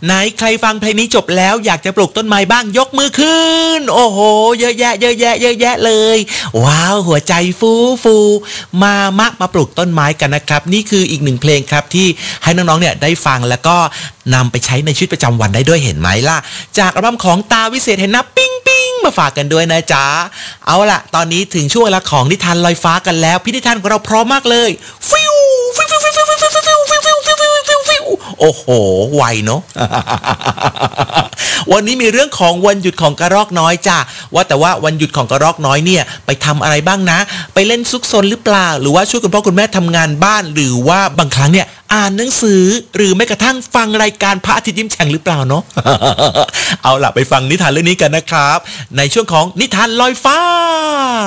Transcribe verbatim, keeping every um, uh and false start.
ไหนใครฟังเพลงนี้จบแล้วอยากจะปลูกต้นไม้บ้างยกมือขึ้นโอ้โหเยอะแยะเยอะแยะเยอะแยะเลยว้าวหัวใจฟูฟูมามะมาปลูกต้นไม้กันนะครับนี่คืออีกหนึ่งเพลงครับที่ให้น้องๆเนี่ยได้ฟังแล้วก็นำไปใช้ในชีวิตประจำวันได้ด้วยเห็นไหมล่ะจากอัลบั้มของตาวิเศษเห็นนะปิ้งปิ้งมาฝากกันด้วยนะจ๊ะเอาล่ะตอนนี้ถึงช่วงเวลาของนิทานลอยฟ้ากันแล้วพี่นิทานของเราพร้อมมากเลยฟิวฟิวฟิวฟิวฟิวฟิวฟิวฟิวฟิวฟิวฟิวฟิวฟิวโอ้โหไวเนาะ วันนี้มีเรื่องของวันหยุดของกระรอกน้อยจ้ะว่าแต่ว่าวันหยุดของกระรอกน้อยเนี่ยไปทำอะไรบ้างนะไปเล่นซุกซนหรือเปล่าหรือว่าช่วยคุณพ่อคุณแม่ทำงานบ้านหรือว่าบางครั้งเนี่ยอ่านหนังสือหรือแม้กระทั่งฟังรายการพระอาทิตย์ยิ้มแฉ่งหรือเปล่าเนาะ เอาล่ะไปฟังนิทานเรื่องนี้กันนะครับในช่วงของนิทานลอยฟ้า